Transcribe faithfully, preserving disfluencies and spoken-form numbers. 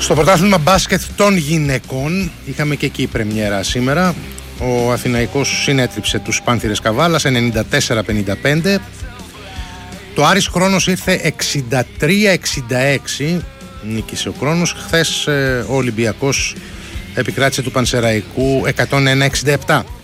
Στο πρωτάθλημα μπάσκετ των γυναικών είχαμε και εκεί πρεμιέρα σήμερα. Ο Αθηναϊκός συνέτριψε τους Πάνθυρες Καβάλας ενενήντα τέσσερα πενήντα πέντε. Το Άρης Χρόνος ήρθε εξήντα τρία εξήντα έξι, νίκησε ο Χρόνος. Χθες ο Ολυμπιακός επικράτησε του Πανσεραϊκού εκατόν ένα εξήντα επτά.